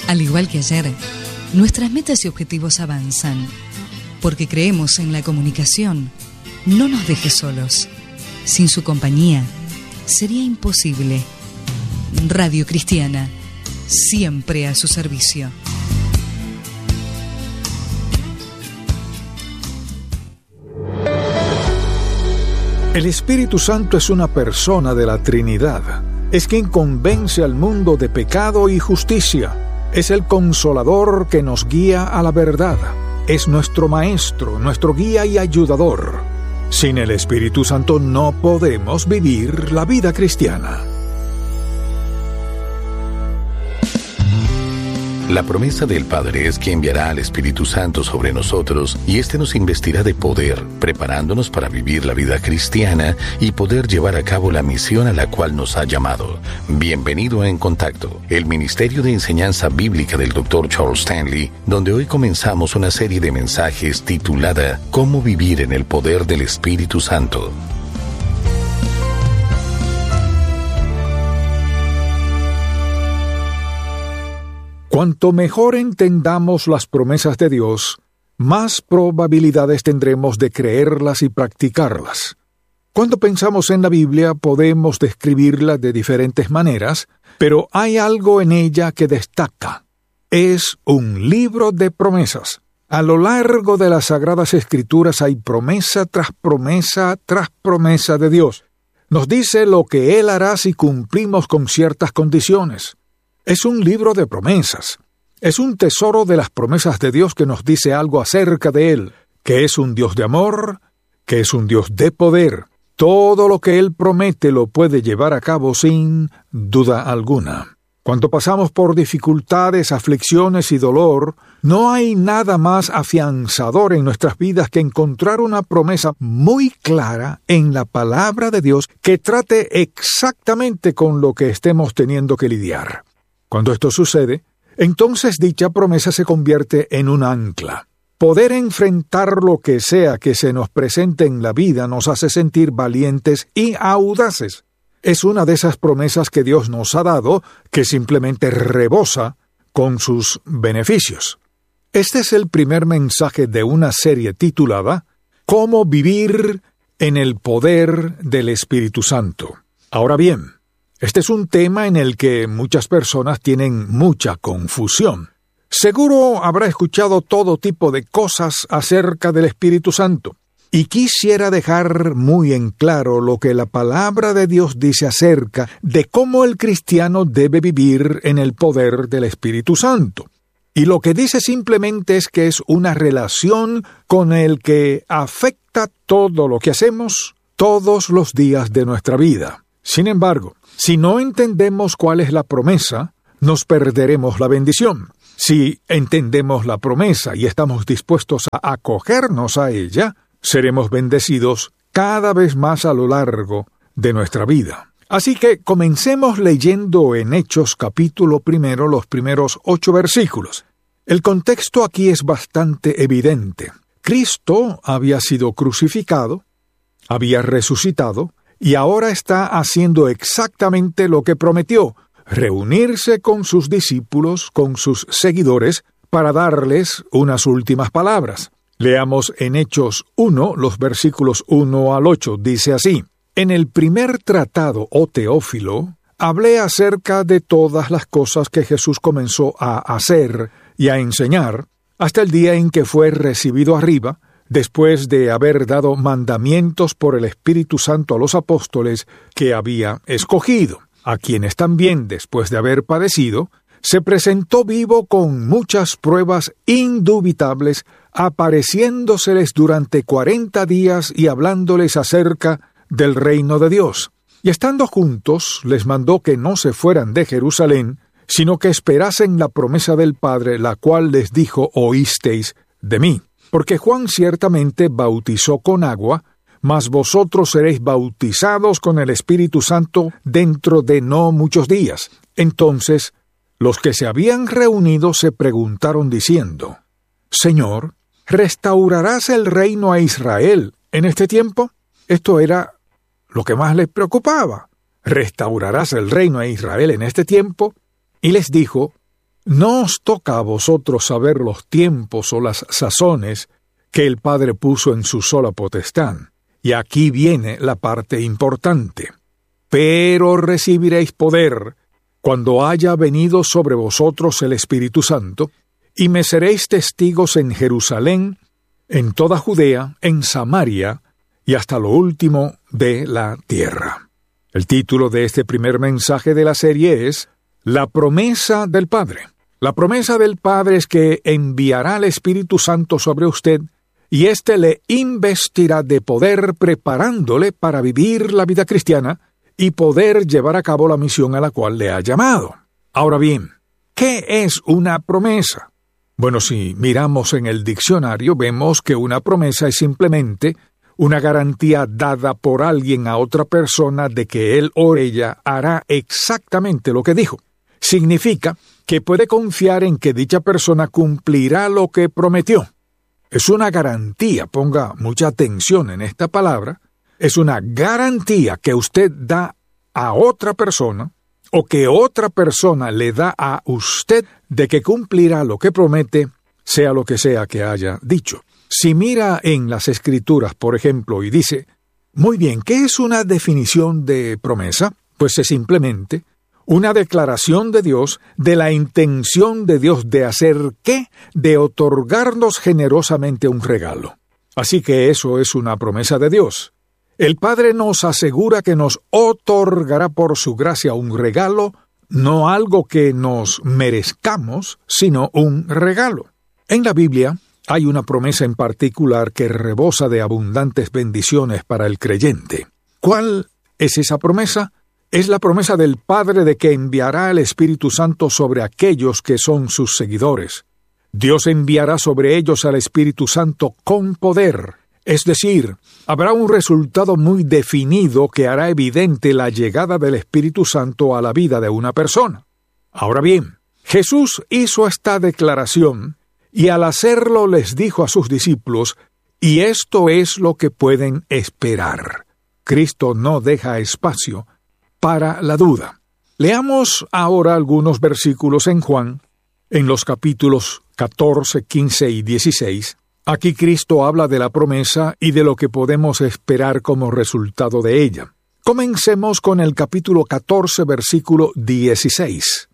Al igual que ayer, nuestras metas y objetivos avanzan, porque creemos en la comunicación. No nos dejes solos. Sin su compañía, sería imposible. Radio Cristiana, siempre a su servicio. El Espíritu Santo es una persona de la Trinidad. Es quien convence al mundo de pecado y justicia. Es el consolador que nos guía a la verdad. Es nuestro maestro, nuestro guía y ayudador. Sin el Espíritu Santo no podemos vivir la vida cristiana. La promesa del Padre es que enviará al Espíritu Santo sobre nosotros y éste nos investirá de poder, preparándonos para vivir la vida cristiana y poder llevar a cabo la misión a la cual nos ha llamado. Bienvenido a En Contacto, el Ministerio de Enseñanza Bíblica del Dr. Charles Stanley, donde hoy comenzamos una serie de mensajes titulada ¿Cómo vivir en el poder del Espíritu Santo? Cuanto mejor entendamos las promesas de Dios, más probabilidades tendremos de creerlas y practicarlas. Cuando pensamos en la Biblia, podemos describirla de diferentes maneras, pero hay algo en ella que destaca. Es un libro de promesas. A lo largo de las Sagradas Escrituras hay promesa tras promesa tras promesa de Dios. Nos dice lo que Él hará si cumplimos con ciertas condiciones. Es un libro de promesas. Es un tesoro de las promesas de Dios que nos dice algo acerca de Él, que es un Dios de amor, que es un Dios de poder. Todo lo que Él promete lo puede llevar a cabo sin duda alguna. Cuando pasamos por dificultades, aflicciones y dolor, no hay nada más afianzador en nuestras vidas que encontrar una promesa muy clara en la palabra de Dios que trate exactamente con lo que estemos teniendo que lidiar. Cuando esto sucede, entonces dicha promesa se convierte en un ancla. Poder enfrentar lo que sea que se nos presente en la vida nos hace sentir valientes y audaces. Es una de esas promesas que Dios nos ha dado que simplemente rebosa con sus beneficios. Este es el primer mensaje de una serie titulada ¿Cómo vivir en el poder del Espíritu Santo? Ahora bien, este es un tema en el que muchas personas tienen mucha confusión. Seguro habrá escuchado todo tipo de cosas acerca del Espíritu Santo. Y quisiera dejar muy en claro lo que la palabra de Dios dice acerca de cómo el cristiano debe vivir en el poder del Espíritu Santo. Y lo que dice simplemente es que es una relación con el que afecta todo lo que hacemos todos los días de nuestra vida. Sin embargo, si no entendemos cuál es la promesa, nos perderemos la bendición. Si entendemos la promesa y estamos dispuestos a acogernos a ella, seremos bendecidos cada vez más a lo largo de nuestra vida. Así que comencemos leyendo en Hechos capítulo 1 los primeros 8 versículos. El contexto aquí es bastante evidente. Cristo había sido crucificado, había resucitado, y ahora está haciendo exactamente lo que prometió, reunirse con sus discípulos, con sus seguidores, para darles unas últimas palabras. Leamos en Hechos 1, los versículos 1 al 8, dice así: En el primer tratado, oh Teófilo, hablé acerca de todas las cosas que Jesús comenzó a hacer y a enseñar, hasta el día en que fue recibido arriba, después de haber dado mandamientos por el Espíritu Santo a los apóstoles que había escogido, a quienes también, después de haber padecido, se presentó vivo con muchas pruebas indubitables, apareciéndoseles durante 40 días y hablándoles acerca del reino de Dios. Y estando juntos, les mandó que no se fueran de Jerusalén, sino que esperasen la promesa del Padre, la cual les dijo: oísteis de mí. Porque Juan ciertamente bautizó con agua, mas vosotros seréis bautizados con el Espíritu Santo dentro de no muchos días. Entonces, los que se habían reunido se preguntaron diciendo: Señor, ¿restaurarás el reino a Israel en este tiempo? Esto era lo que más les preocupaba. ¿Restaurarás el reino a Israel en este tiempo? Y les dijo: No os toca a vosotros saber los tiempos o las sazones que el Padre puso en su sola potestad. Y aquí viene la parte importante. Pero recibiréis poder cuando haya venido sobre vosotros el Espíritu Santo, y me seréis testigos en Jerusalén, en toda Judea, en Samaria, y hasta lo último de la tierra. El título de este primer mensaje de la serie es La promesa del Padre. La promesa del Padre es que enviará el Espíritu Santo sobre usted, y éste le investirá de poder preparándole para vivir la vida cristiana y poder llevar a cabo la misión a la cual le ha llamado. Ahora bien, ¿qué es una promesa? Bueno, si miramos en el diccionario, vemos que una promesa es simplemente una garantía dada por alguien a otra persona de que él o ella hará exactamente lo que dijo. Significa que puede confiar en que dicha persona cumplirá lo que prometió. Es una garantía, ponga mucha atención en esta palabra, es una garantía que usted da a otra persona o que otra persona le da a usted de que cumplirá lo que promete, sea lo que sea que haya dicho. Si mira en las Escrituras, por ejemplo, y dice, muy bien, ¿qué es una definición de promesa? Pues es simplemente una declaración de Dios de la intención de Dios de hacer ¿qué? De otorgarnos generosamente un regalo. Así que eso es una promesa de Dios. El Padre nos asegura que nos otorgará por su gracia un regalo, no algo que nos merezcamos, sino un regalo. En la Biblia hay una promesa en particular que rebosa de abundantes bendiciones para el creyente. ¿Cuál es esa promesa? Es la promesa del Padre de que enviará el Espíritu Santo sobre aquellos que son sus seguidores. Dios enviará sobre ellos al Espíritu Santo con poder. Es decir, habrá un resultado muy definido que hará evidente la llegada del Espíritu Santo a la vida de una persona. Ahora bien, Jesús hizo esta declaración y al hacerlo les dijo a sus discípulos, y esto es lo que pueden esperar. Cristo no deja espacio para la duda. Leamos ahora algunos versículos en Juan, en los capítulos 14, 15 y 16. Aquí Cristo habla de la promesa y de lo que podemos esperar como resultado de ella. Comencemos con el capítulo 14, versículo 16.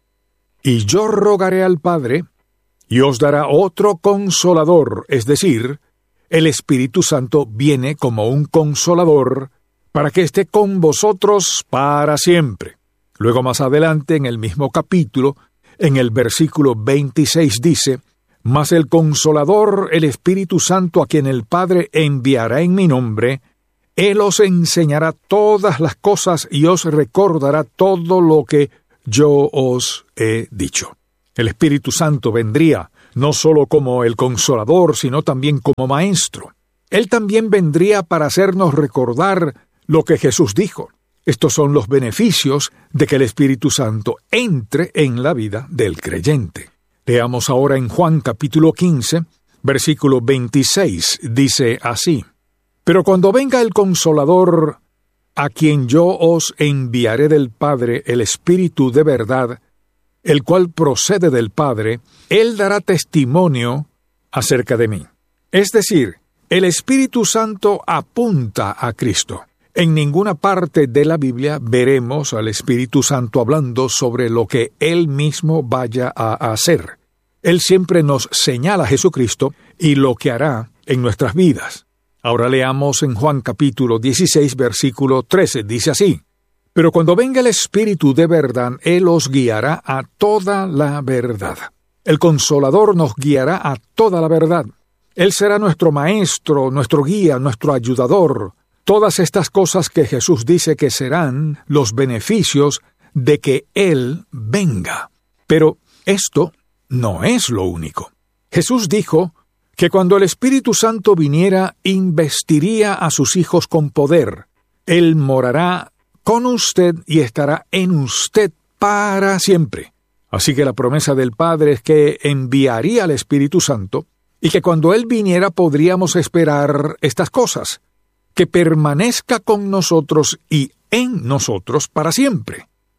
Y yo rogaré al Padre, y os dará otro consolador, es decir, el Espíritu Santo viene como un consolador para que esté con vosotros para siempre. Luego más adelante, en el mismo capítulo, en el versículo 26 dice, mas el Consolador, el Espíritu Santo, a quien el Padre enviará en mi nombre, Él os enseñará todas las cosas y os recordará todo lo que yo os he dicho. El Espíritu Santo vendría no solo como el Consolador, sino también como Maestro. Él también vendría para hacernos recordar lo que Jesús dijo. Estos son los beneficios de que el Espíritu Santo entre en la vida del creyente. Leamos ahora en Juan capítulo 15, versículo 26, dice así, pero cuando venga el Consolador, a quien yo os enviaré del Padre, el Espíritu de verdad, el cual procede del Padre, Él dará testimonio acerca de mí. Es decir, el Espíritu Santo apunta a Cristo. En ninguna parte de la Biblia veremos al Espíritu Santo hablando sobre lo que Él mismo vaya a hacer. Él siempre nos señala a Jesucristo y lo que hará en nuestras vidas. Ahora leamos en Juan capítulo 16, versículo 13, dice así, pero cuando venga el Espíritu de verdad, Él os guiará a toda la verdad. El Consolador nos guiará a toda la verdad. Él será nuestro Maestro, nuestro guía, nuestro ayudador. Todas estas cosas que Jesús dice que serán los beneficios de que Él venga. Pero esto no es lo único. Jesús dijo que cuando el Espíritu Santo viniera, investiría a sus hijos con poder. Él morará con usted y estará en usted para siempre. Así que la promesa del Padre es que enviaría al Espíritu Santo y que cuando Él viniera podríamos esperar estas cosas, que permanezca con nosotros y en nosotros para siempre.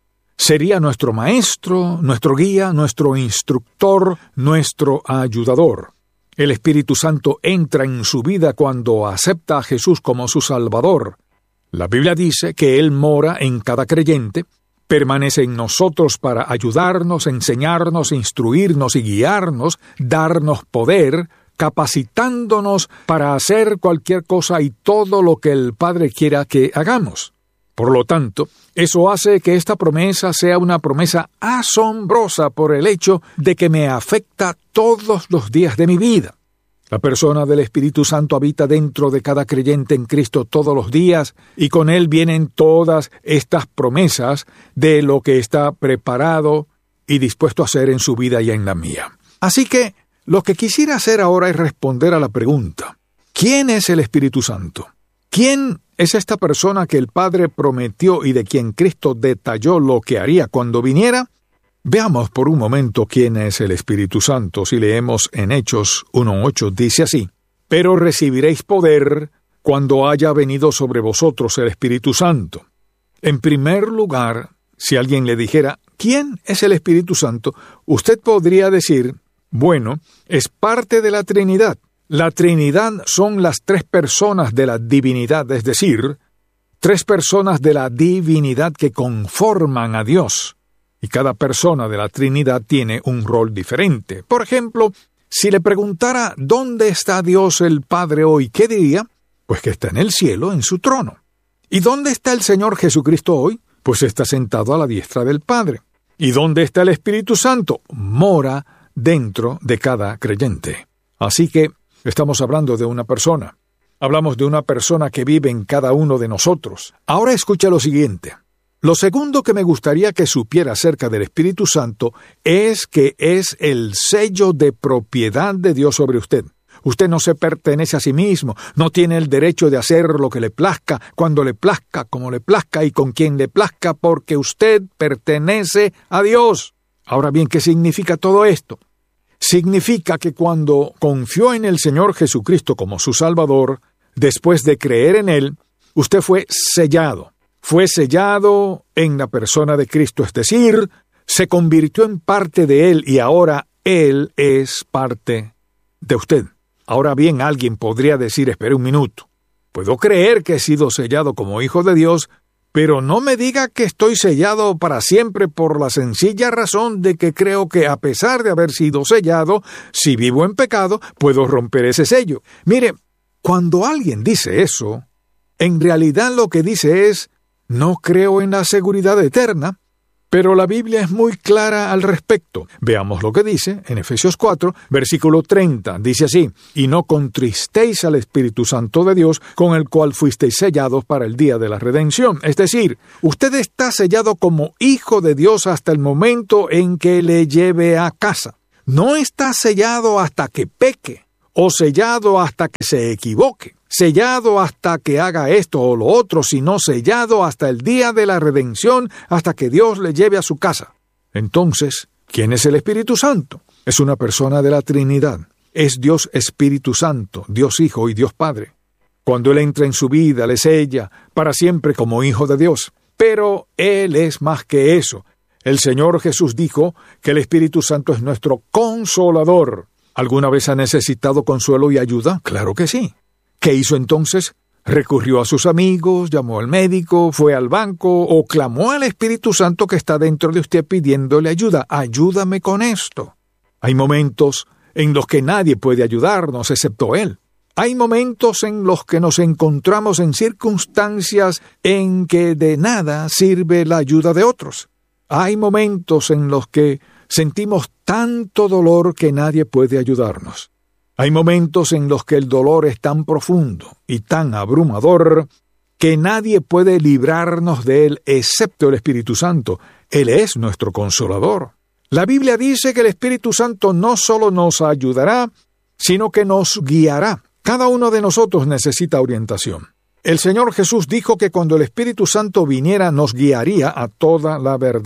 Sería nuestro maestro, nuestro guía, nuestro instructor, nuestro ayudador. El Espíritu Santo entra en su vida cuando acepta a Jesús como su Salvador. La Biblia dice que Él mora en cada creyente, permanece en nosotros para ayudarnos, enseñarnos, instruirnos y guiarnos, darnos poder, capacitándonos para hacer cualquier cosa y todo lo que el Padre quiera que hagamos. Por lo tanto, eso hace que esta promesa sea una promesa asombrosa por el hecho de que me afecta todos los días de mi vida. La persona del Espíritu Santo habita dentro de cada creyente en Cristo todos los días, y con Él vienen todas estas promesas de lo que está preparado y dispuesto a hacer en su vida y en la mía. Así que, lo que quisiera hacer ahora es responder a la pregunta: ¿quién es el Espíritu Santo? ¿Quién es esta persona que el Padre prometió y de quien Cristo detalló lo que haría cuando viniera? Veamos por un momento quién es el Espíritu Santo. Si leemos en Hechos 1:8, dice así: «Pero recibiréis poder cuando haya venido sobre vosotros el Espíritu Santo». En primer lugar, si alguien le dijera, ¿quién es el Espíritu Santo?, usted podría decir, bueno, es parte de la Trinidad. La Trinidad son las tres personas de la divinidad, es decir, tres personas de la divinidad que conforman a Dios. Y cada persona de la Trinidad tiene un rol diferente. Por ejemplo, si le preguntara ¿dónde está Dios el Padre hoy?, ¿qué diría? Pues que está en el cielo, en su trono. ¿Y dónde está el Señor Jesucristo hoy? Pues está sentado a la diestra del Padre. ¿Y dónde está el Espíritu Santo? Mora dentro de cada creyente. Así que estamos hablando de una persona. Hablamos de una persona que vive en cada uno de nosotros. Ahora escucha lo siguiente. Lo segundo que me gustaría que supiera acerca del Espíritu Santo es que es el sello de propiedad de Dios sobre usted. Usted no se pertenece a sí mismo, no tiene el derecho de hacer lo que le plazca, cuando le plazca, como le plazca y con quien le plazca, porque usted pertenece a Dios. Ahora bien, ¿qué significa todo esto? Significa que cuando confió en el Señor Jesucristo como su Salvador, después de creer en Él, usted fue sellado. Fue sellado en la persona de Cristo, es decir, se convirtió en parte de Él y ahora Él es parte de usted. Ahora bien, alguien podría decir, espere un minuto, puedo creer que he sido sellado como hijo de Dios, pero no me diga que estoy sellado para siempre por la sencilla razón de que creo que a pesar de haber sido sellado, si vivo en pecado, puedo romper ese sello. Mire, cuando alguien dice eso, en realidad lo que dice es, no creo en la seguridad eterna, pero la Biblia es muy clara al respecto. Veamos lo que dice en Efesios 4, versículo 30. Dice así: «Y no contristéis al Espíritu Santo de Dios, con el cual fuisteis sellados para el día de la redención». Es decir, usted está sellado como hijo de Dios hasta el momento en que le lleve a casa. No está sellado hasta que peque, o sellado hasta que se equivoque, sellado hasta que haga esto o lo otro, sino sellado hasta el día de la redención, hasta que Dios le lleve a su casa. Entonces, ¿quién es el Espíritu Santo? Es una persona de la Trinidad. Es Dios Espíritu Santo, Dios Hijo y Dios Padre. Cuando Él entra en su vida, le sella para siempre como hijo de Dios. Pero Él es más que eso. El Señor Jesús dijo que el Espíritu Santo es nuestro consolador. ¿Alguna vez ha necesitado consuelo y ayuda? Claro que sí. ¿Qué hizo entonces? ¿Recurrió a sus amigos, llamó al médico, fue al banco o clamó al Espíritu Santo que está dentro de usted pidiéndole ayuda? Ayúdame con esto. Hay momentos en los que nadie puede ayudarnos excepto Él. Hay momentos en los que nos encontramos en circunstancias en que de nada sirve la ayuda de otros. Hay momentos en los que sentimos tanto dolor que nadie puede ayudarnos. Hay momentos en los que el dolor es tan profundo y tan abrumador que nadie puede librarnos de él excepto el Espíritu Santo. Él es nuestro consolador. La Biblia dice que el Espíritu Santo no solo nos ayudará, sino que nos guiará. Cada uno de nosotros necesita orientación. El Señor Jesús dijo que cuando el Espíritu Santo viniera nos guiaría a toda la verdad.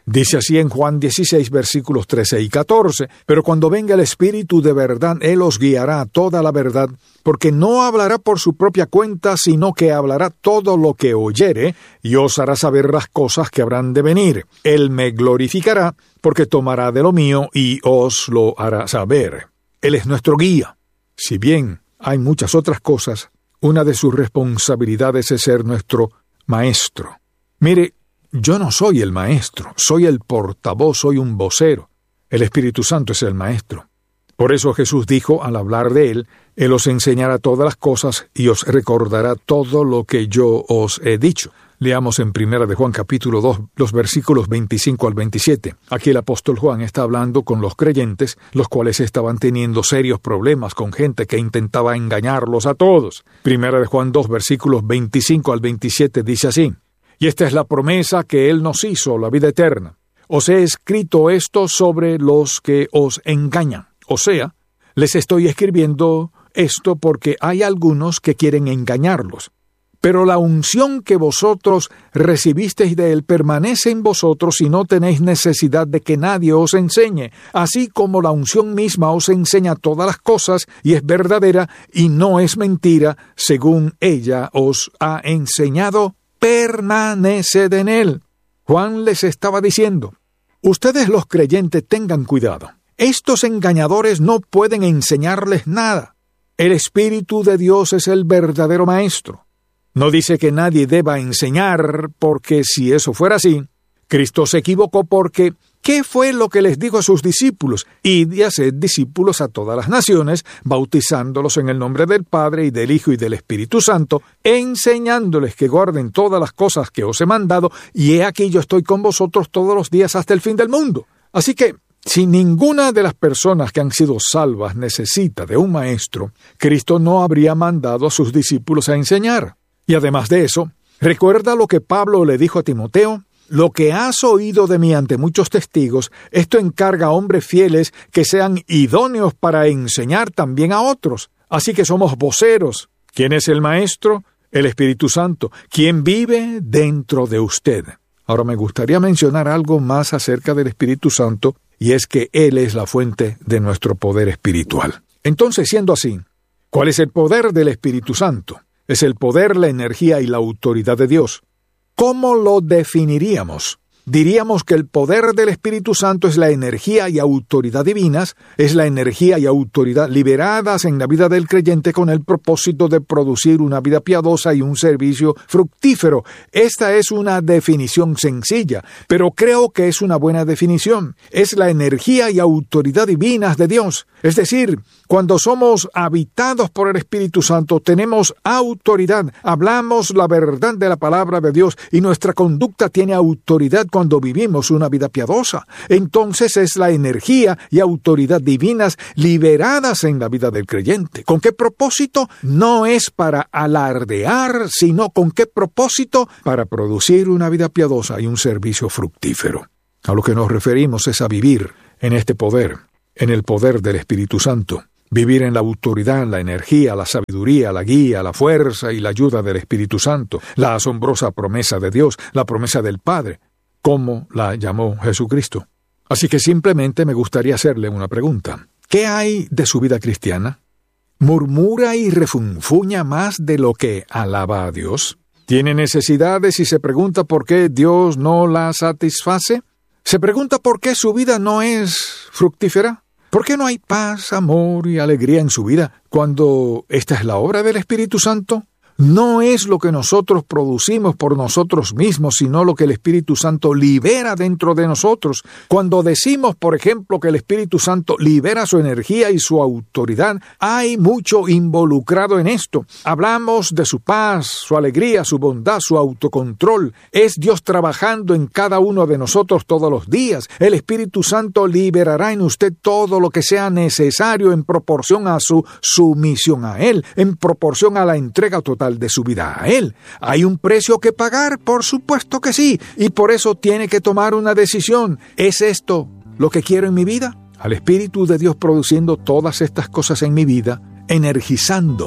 Dice así en Juan 16, versículos 13 y 14, pero cuando venga el Espíritu de verdad, Él os guiará a toda la verdad, porque no hablará por su propia cuenta, sino que hablará todo lo que oyere, y os hará saber las cosas que habrán de venir. Él me glorificará, porque tomará de lo mío y os lo hará saber. Él es nuestro guía. Si bien hay muchas otras cosas, una de sus responsabilidades es ser nuestro maestro. Mire, yo no soy el maestro, soy el portavoz, soy un vocero. El Espíritu Santo es el maestro. Por eso Jesús dijo, al hablar de Él os enseñará todas las cosas y os recordará todo lo que yo os he dicho. Leamos en 1 de Juan capítulo 2, los versículos 25 al 27. Aquí el apóstol Juan está hablando con los creyentes, los cuales estaban teniendo serios problemas con gente que intentaba engañarlos a todos. 1 de Juan 2, versículos 25 al 27 dice así: Y esta es la promesa que Él nos hizo, la vida eterna. Os he escrito esto sobre los que os engañan. O sea, les estoy escribiendo esto porque hay algunos que quieren engañarlos. Pero la unción que vosotros recibisteis de Él permanece en vosotros y no tenéis necesidad de que nadie os enseñe, así como la unción misma os enseña todas las cosas y es verdadera y no es mentira, según ella os ha enseñado. Permaneced en Él. Juan les estaba diciendo, ustedes los creyentes tengan cuidado. Estos engañadores no pueden enseñarles nada. El Espíritu de Dios es el verdadero maestro. No dice que nadie deba enseñar, porque si eso fuera así, Cristo se equivocó porque ¿qué fue lo que les dijo a sus discípulos? Id y haced discípulos a todas las naciones, bautizándolos en el nombre del Padre y del Hijo y del Espíritu Santo, enseñándoles que guarden todas las cosas que os he mandado, y he aquí yo estoy con vosotros todos los días hasta el fin del mundo. Así que, si ninguna de las personas que han sido salvas necesita de un maestro, Cristo no habría mandado a sus discípulos a enseñar. Y además de eso, recuerda lo que Pablo le dijo a Timoteo: lo que has oído de mí ante muchos testigos, esto encarga a hombres fieles que sean idóneos para enseñar también a otros. Así que somos voceros. ¿Quién es el maestro? El Espíritu Santo, quien vive dentro de usted. Ahora me gustaría mencionar algo más acerca del Espíritu Santo, y es que Él es la fuente de nuestro poder espiritual. Entonces, siendo así, ¿cuál es el poder del Espíritu Santo? Es el poder, la energía y la autoridad de Dios. ¿Cómo lo definiríamos? Diríamos que el poder del Espíritu Santo es la energía y autoridad divinas, es la energía y autoridad liberadas en la vida del creyente con el propósito de producir una vida piadosa y un servicio fructífero. Esta es una definición sencilla, pero creo que es una buena definición. Es la energía y autoridad divinas de Dios. Es decir, cuando somos habitados por el Espíritu Santo, tenemos autoridad, hablamos la verdad de la palabra de Dios y nuestra conducta tiene autoridad cuando vivimos una vida piadosa. Entonces es la energía y autoridad divinas liberadas en la vida del creyente. ¿Con qué propósito? No es para alardear, sino con qué propósito: para producir una vida piadosa y un servicio fructífero. A lo que nos referimos es a vivir en este poder, en el poder del Espíritu Santo. Vivir en la autoridad, la energía, la sabiduría, la guía, la fuerza y la ayuda del Espíritu Santo, la asombrosa promesa de Dios, la promesa del Padre, como la llamó Jesucristo. Así que simplemente me gustaría hacerle una pregunta. ¿Qué hay de su vida cristiana? ¿Murmura y refunfuña más de lo que alaba a Dios? ¿Tiene necesidades y se pregunta por qué Dios no la satisface? ¿Se pregunta por qué su vida no es fructífera? ¿Por qué no hay paz, amor y alegría en su vida cuando esta es la obra del Espíritu Santo? No es lo que nosotros producimos por nosotros mismos, sino lo que el Espíritu Santo libera dentro de nosotros. Cuando decimos, por ejemplo, que el Espíritu Santo libera su energía y su autoridad, hay mucho involucrado en esto. Hablamos de su paz, su alegría, su bondad, su autocontrol. Es Dios trabajando en cada uno de nosotros todos los días. El Espíritu Santo liberará en usted todo lo que sea necesario en proporción a su sumisión a Él, en proporción a la entrega total de su vida a Él. ¿Hay un precio que pagar? Por supuesto que sí, y por eso tiene que tomar una decisión. ¿Es esto lo que quiero en mi vida? Al Espíritu de Dios produciendo todas estas cosas en mi vida, energizándome,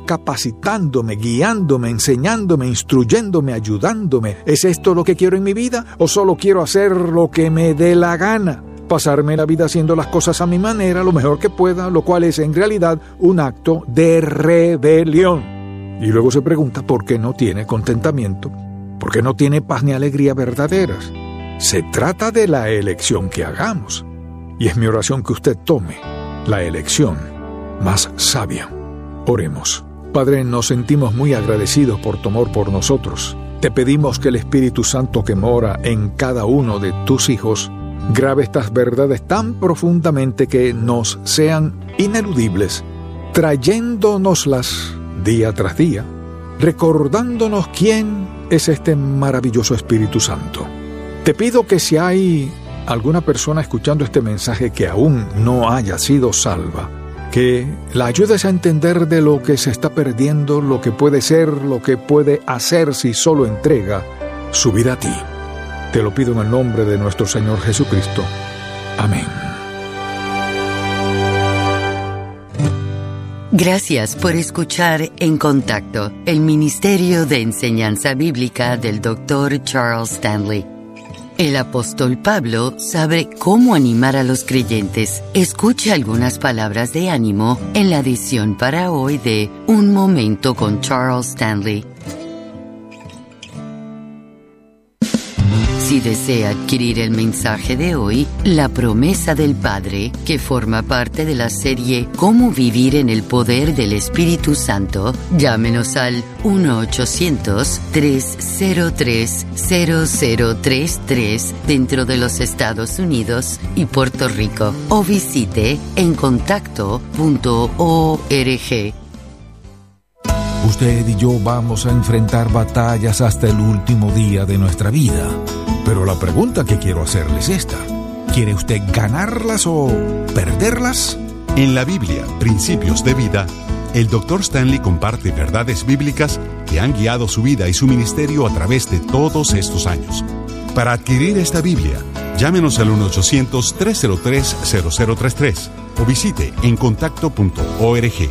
capacitándome, guiándome, enseñándome, instruyéndome, ayudándome? ¿Es esto lo que quiero en mi vida? ¿O solo quiero hacer lo que me dé la gana? Pasarme la vida haciendo las cosas a mi manera, lo mejor que pueda, lo cual es en realidad un acto de rebelión. Y luego se pregunta por qué no tiene contentamiento, por qué no tiene paz ni alegría verdaderas. Se trata de la elección que hagamos. Y es mi oración que usted tome la elección más sabia. Oremos. Padre, nos sentimos muy agradecidos por tu amor por nosotros. Te pedimos que el Espíritu Santo que mora en cada uno de tus hijos grabe estas verdades tan profundamente que nos sean ineludibles, trayéndonoslas día tras día, recordándonos quién es este maravilloso Espíritu Santo. Te pido que si hay alguna persona escuchando este mensaje que aún no haya sido salva, que la ayudes a entender de lo que se está perdiendo, lo que puede ser, lo que puede hacer si solo entrega su vida a ti. Te lo pido en el nombre de nuestro Señor Jesucristo. Amén. Gracias por escuchar En Contacto, el Ministerio de Enseñanza Bíblica del Dr. Charles Stanley. El apóstol Pablo sabe cómo animar a los creyentes. Escuche algunas palabras de ánimo en la edición para hoy de Un Momento con Charles Stanley. Si desea adquirir el mensaje de hoy, La Promesa del Padre, que forma parte de la serie Cómo vivir en el poder del Espíritu Santo, llámenos al 1-800-303-0033 dentro de los Estados Unidos y Puerto Rico, o visite encontacto.org. Usted y yo vamos a enfrentar batallas hasta el último día de nuestra vida. Pero la pregunta que quiero hacerle es esta: ¿quiere usted ganarlas o perderlas? En la Biblia, Principios de Vida, el Dr. Stanley comparte verdades bíblicas que han guiado su vida y su ministerio a través de todos estos años. Para adquirir esta Biblia, llámenos al 1-800-303-0033 o visite encontacto.org.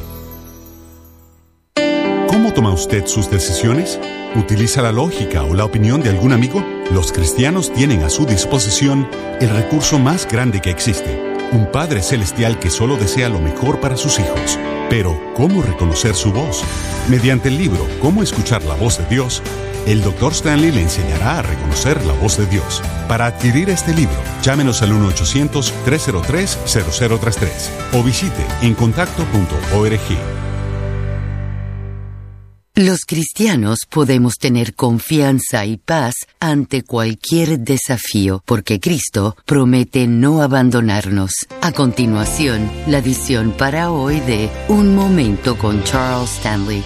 ¿Cómo toma usted sus decisiones? ¿Utiliza la lógica o la opinión de algún amigo? Los cristianos tienen a su disposición el recurso más grande que existe, un Padre Celestial que solo desea lo mejor para sus hijos. Pero, ¿cómo reconocer su voz? Mediante el libro Cómo escuchar la voz de Dios, el Dr. Stanley le enseñará a reconocer la voz de Dios. Para adquirir este libro, llámenos al 1-800-303-0033 o visite encontacto.org. Los cristianos podemos tener confianza y paz ante cualquier desafío, porque Cristo promete no abandonarnos. A continuación, la edición para hoy de Un Momento con Charles Stanley.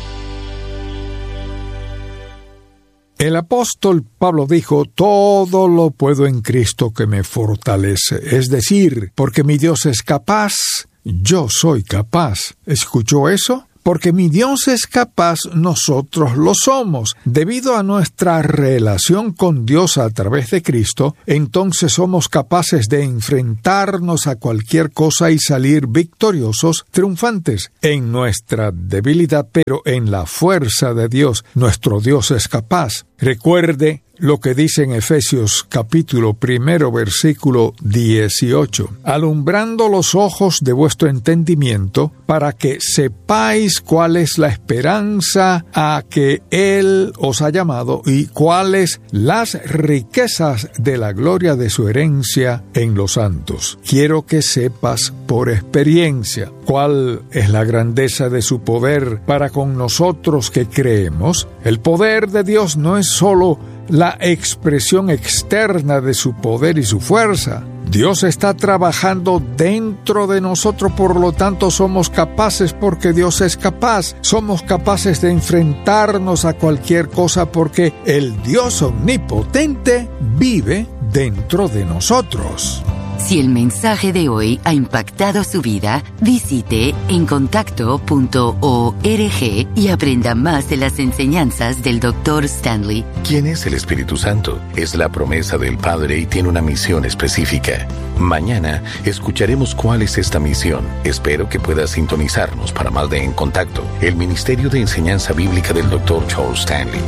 El apóstol Pablo dijo: todo lo puedo en Cristo que me fortalece. Es decir, porque mi Dios es capaz, yo soy capaz. ¿Escuchó eso? Porque mi Dios es capaz, nosotros lo somos. Debido a nuestra relación con Dios a través de Cristo, entonces somos capaces de enfrentarnos a cualquier cosa y salir victoriosos, triunfantes. En nuestra debilidad, pero en la fuerza de Dios, nuestro Dios es capaz. Recuerde lo que dice en Efesios capítulo 1, versículo 18. Alumbrando los ojos de vuestro entendimiento, para que sepáis cuál es la esperanza a que Él os ha llamado y cuáles las riquezas de la gloria de su herencia en los santos. Quiero que sepas por experiencia cuál es la grandeza de su poder para con nosotros que creemos. El poder de Dios no es solo la expresión externa de su poder y su fuerza. Dios está trabajando dentro de nosotros, por lo tanto somos capaces porque Dios es capaz. Somos capaces de enfrentarnos a cualquier cosa porque el Dios omnipotente vive dentro de nosotros. Si el mensaje de hoy ha impactado su vida, visite encontacto.org y aprenda más de las enseñanzas del Dr. Stanley. ¿Quién es el Espíritu Santo? Es la promesa del Padre y tiene una misión específica. Mañana escucharemos cuál es esta misión. Espero que pueda sintonizarnos para más de En Contacto, el Ministerio de Enseñanza Bíblica del Dr. Charles Stanley.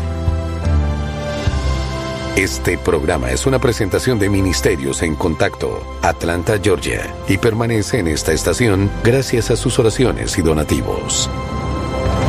Este programa es una presentación de Ministerios en Contacto, Atlanta, Georgia, y permanece en esta estación gracias a sus oraciones y donativos.